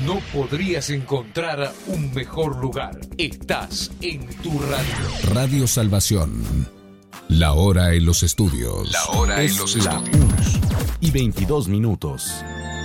No podrías encontrar un mejor lugar. Estás en tu radio. Radio Salvación. La hora en los estudios. La hora en los estudios. 1:22.